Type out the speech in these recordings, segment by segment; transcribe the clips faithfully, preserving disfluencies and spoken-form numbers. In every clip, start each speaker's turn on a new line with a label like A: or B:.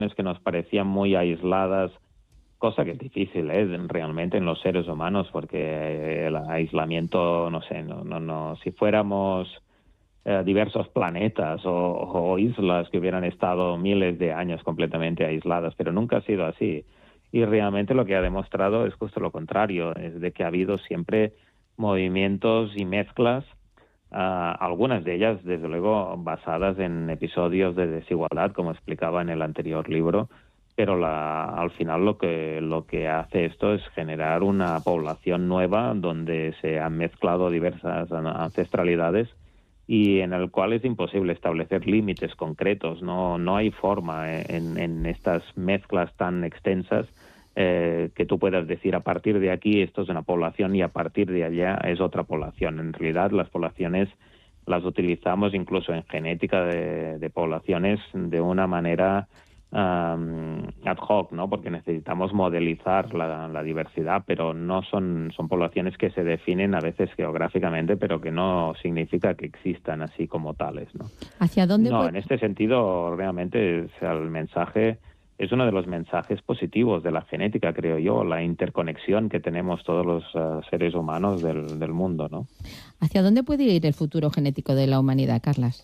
A: que nos parecían muy aisladas, cosa que es difícil, ¿eh? Realmente en los seres humanos, porque el aislamiento, no sé, no, no, no, si fuéramos eh, diversos planetas o, o islas que hubieran estado miles de años completamente aisladas, pero nunca ha sido así. Y realmente lo que ha demostrado es justo lo contrario, es de que ha habido siempre movimientos y mezclas, uh, algunas de ellas, desde luego, basadas en episodios de desigualdad, como explicaba en el anterior libro, pero la, al final lo que, lo que hace esto es generar una población nueva donde se han mezclado diversas ancestralidades y en el cual es imposible establecer límites concretos. No, no hay forma en, en estas mezclas tan extensas eh, que tú puedas decir a partir de aquí esto es una población y a partir de allá es otra población. En realidad las poblaciones las utilizamos incluso en genética de, de poblaciones de una manera Um, ad hoc, ¿no? Porque necesitamos modelizar la, la diversidad, pero no son, son poblaciones que se definen a veces geográficamente, pero que no significa que existan así como tales, ¿no?
B: ¿Hacia dónde
A: No,
B: puede...
A: en este sentido, realmente, o sea, el mensaje es uno de los mensajes positivos de la genética, creo yo, la interconexión que tenemos todos los uh, seres humanos del, del mundo, ¿no?
B: ¿Hacia dónde puede ir el futuro genético de la humanidad, Carlas?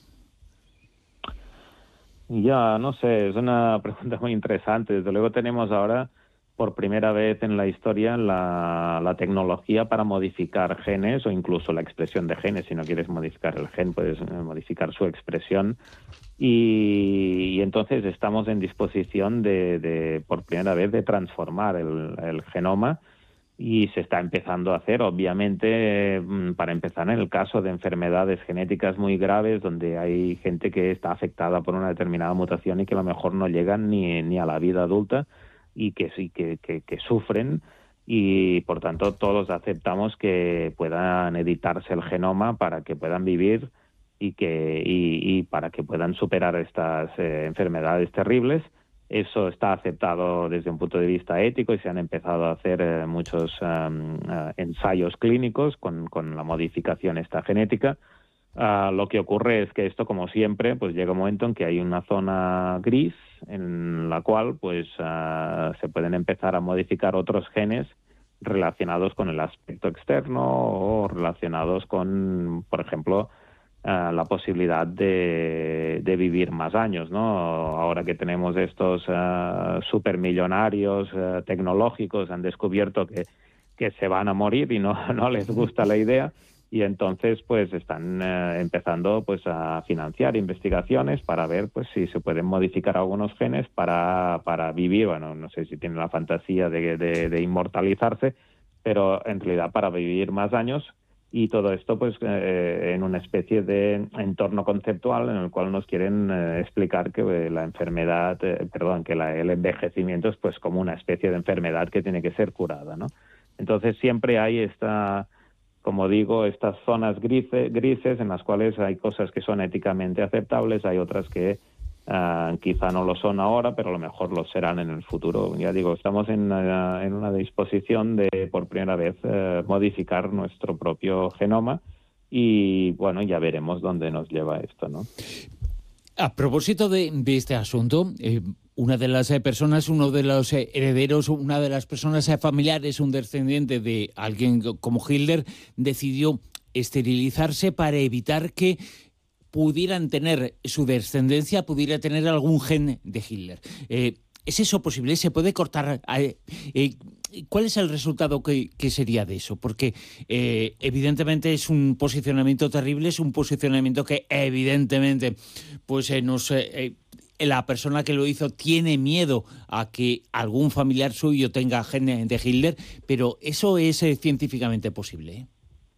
A: Ya, no sé, es una pregunta muy interesante. Desde luego tenemos ahora, por primera vez en la historia, la, la tecnología para modificar genes o incluso la expresión de genes. Si no quieres modificar el gen, puedes modificar su expresión. Y, y entonces estamos en disposición de, de, por primera vez, de transformar el, el genoma. Y se está empezando a hacer, obviamente, para empezar, en el caso de enfermedades genéticas muy graves, donde hay gente que está afectada por una determinada mutación y que a lo mejor no llegan ni, ni a la vida adulta y que sí que, que, que sufren, y por tanto todos aceptamos que puedan editarse el genoma para que puedan vivir y, que, y, y para que puedan superar estas eh, enfermedades terribles. Eso está aceptado desde un punto de vista ético y se han empezado a hacer eh, muchos um, uh, ensayos clínicos con, con la modificación esta genética. Uh, lo que ocurre es que esto, como siempre, pues llega un momento en que hay una zona gris en la cual pues uh, se pueden empezar a modificar otros genes relacionados con el aspecto externo o relacionados con, por ejemplo, Uh, la posibilidad de, de vivir más años, ¿no? Ahora que tenemos estos uh, supermillonarios uh, tecnológicos, han descubierto que, que se van a morir y no, no les gusta la idea, y entonces pues están uh, empezando pues a financiar investigaciones para ver pues si se pueden modificar algunos genes para, para vivir. Bueno, no sé si tienen la fantasía de, de, de inmortalizarse, pero en realidad para vivir más años. Y todo esto pues eh, en una especie de entorno conceptual en el cual nos quieren eh, explicar que eh, la enfermedad, eh, perdón, que la, el envejecimiento es pues como una especie de enfermedad que tiene que ser curada, ¿no? Entonces siempre hay esta, como digo, estas zonas grises, grises en las cuales hay cosas que son éticamente aceptables, hay otras que Uh, quizá no lo son ahora, pero a lo mejor lo serán en el futuro. Ya digo, estamos en una, en una disposición de, por primera vez, uh, modificar nuestro propio genoma y, bueno, ya veremos dónde nos lleva esto, ¿no?
C: A propósito de, de este asunto, eh, una de las eh, personas, uno de los eh, herederos, una de las personas eh, familiares, un descendiente de alguien como Hitler, decidió esterilizarse para evitar que pudieran tener su descendencia, pudiera tener algún gen de Hitler. Eh, ¿Es eso posible? ¿Se puede cortar? Eh, eh, ¿Cuál es el resultado que, que sería de eso? Porque eh, evidentemente es un posicionamiento terrible, es un posicionamiento que evidentemente pues eh, nos... Eh, la persona que lo hizo tiene miedo a que algún familiar suyo tenga gen de Hitler, pero ¿eso es eh, científicamente posible? ¿eh?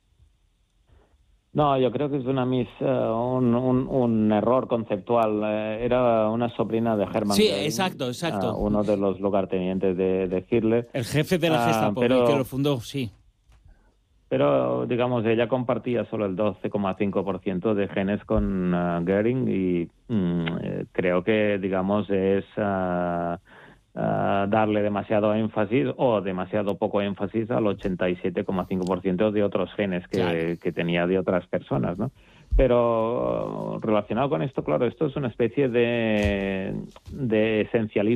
A: No, yo creo que es una mis, uh, un, un, un error conceptual. Uh, era una sobrina de Hermann
C: Sí,
A: Göring,
C: exacto, exacto.
A: Uh, uno de los lugartenientes de, de Hitler.
C: El jefe de la Gestapo, uh, pero, el que lo fundó, sí.
A: Pero, digamos, ella compartía solo el doce coma cinco por ciento de genes con uh, Göring y mm, creo que, digamos, es... Uh, Uh, darle demasiado énfasis o demasiado poco énfasis al ochenta y siete coma cinco por ciento de otros genes que, claro. que tenía de otras personas, ¿no? Pero uh, relacionado con esto, claro, esto es una especie de, de esencialismo